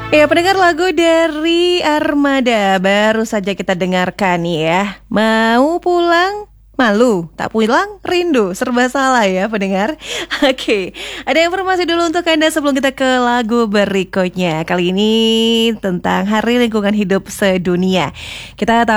Ya, pendengar lagu dari Armada baru saja kita dengarkan ya. Mau pulang, malu, tak pulang, rindu. Serba salah ya pendengar. Oke, ada informasi dulu untuk Anda sebelum kita ke lagu berikutnya. Kali ini tentang Hari Lingkungan Hidup Sedunia. Kita tahu